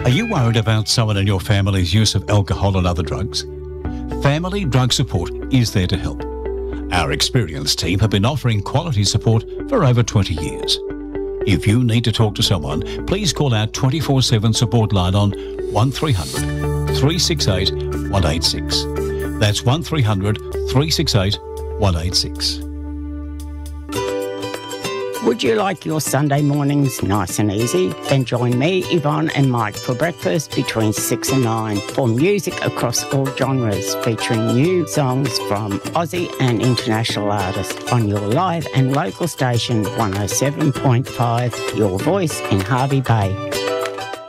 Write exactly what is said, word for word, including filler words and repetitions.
Are you worried about someone in your family's use of alcohol and other drugs? Family Drug Support is there to help. Our experienced team have been offering quality support for over twenty years. If you need to talk to someone, please call our twenty-four seven support line on one three hundred, three six eight, one eight six. That's one three hundred, three six eight, one eight six. Would you like your Sunday mornings nice and easy? Then join me, Yvonne and Mike for breakfast between six and nine for music across all genres, featuring new songs from Aussie and international artists on your live and local station one oh seven point five, Your Voice in Hervey Bay.